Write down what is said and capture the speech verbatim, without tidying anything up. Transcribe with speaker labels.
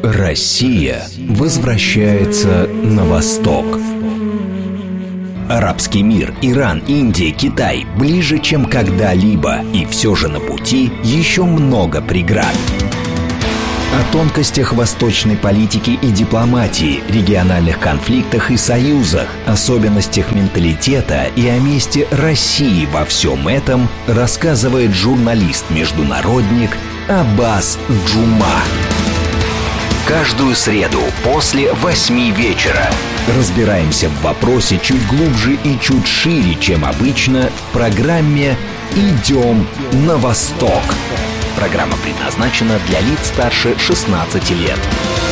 Speaker 1: Россия возвращается на восток. Арабский мир, Иран, Индия, Китай ближе, чем когда-либо, и все же на пути еще много преград. О тонкостях восточной политики и дипломатии, региональных конфликтах и союзах, особенностях менталитета и о месте России во всем этом рассказывает журналист-международник Аббас Джума. Каждую среду после восьми вечера разбираемся в вопросе чуть глубже и чуть шире, чем обычно, в программе «Идем на восток». Программа предназначена для лиц старше шестнадцати лет.